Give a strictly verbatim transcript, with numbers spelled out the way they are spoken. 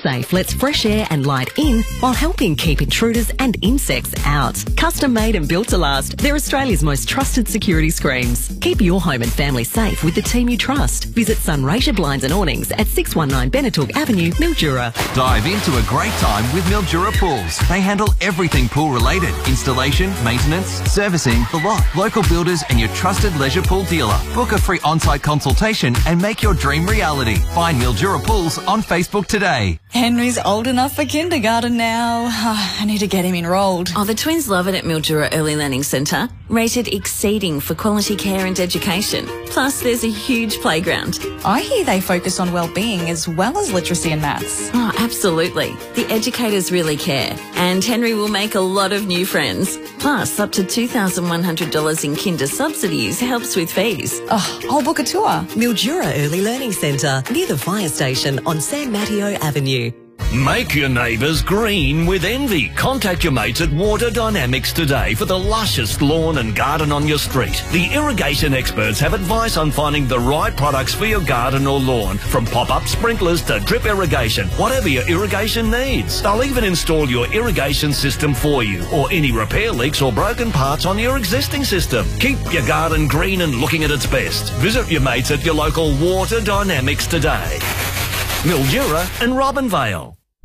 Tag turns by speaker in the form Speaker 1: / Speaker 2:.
Speaker 1: Safe lets fresh air and light in while helping keep intruders and insects out. Custom made and built to last, they're Australia's most trusted security screens. Keep your home and family safe with the team you trust. Visit Sunraysia Blinds and Awnings at six one nine Benetook Avenue, Mildura.
Speaker 2: Dive into a great time with Mildura Pools. They handle everything pool related. Installation, maintenance, servicing, the lot. Local builders and your trusted leisure pool dealer. Book a free on-site consultation and make your dream reality. Find Mildura Pools on Facebook today.
Speaker 3: Henry's old enough for kindergarten now. I need to get him enrolled.
Speaker 4: Oh, the twins love it at Mildura Early Learning Centre. Rated exceeding for quality care and education. Plus, there's a huge playground.
Speaker 3: I hear they focus on well-being as well as literacy and maths.
Speaker 4: Oh, absolutely. The educators really care. And Henry will make a lot of new friends. Plus, up to two thousand one hundred dollars in kinder subsidies helps with fees.
Speaker 3: Oh, I'll book a tour.
Speaker 1: Mildura Early Learning Centre, near the fire station on San Mateo Avenue.
Speaker 5: Make your neighbours green with envy. Contact your mates at Water Dynamics today for the lushest lawn and garden on your street. The irrigation experts have advice on finding the right products for your garden or lawn, from pop-up sprinklers to drip irrigation, whatever your irrigation needs. They'll even install your irrigation system for you, or any repair leaks or broken parts on your existing system. Keep your garden green and looking at its best. Visit your mates at your local Water Dynamics today. Mildura and Robinvale.